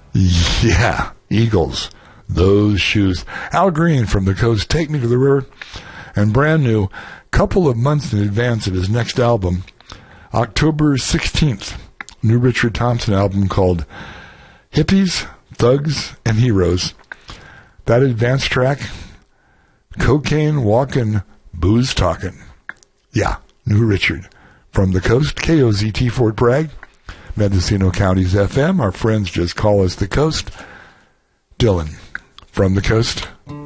Yeah, Eagles. Those shoes. Al Green from the Coast, Take Me to the River, and brand new, couple of months in advance of his next album, October 16th, new Richard Thompson album called Hippies, Thugs, and Heroes. That advance track, Cocaine Walkin', Booze Talkin'. Yeah, new Richard. From the Coast, KOZT Fort Bragg, Mendocino County's FM. Our friends just call us the Coast. Dylan, from the Coast.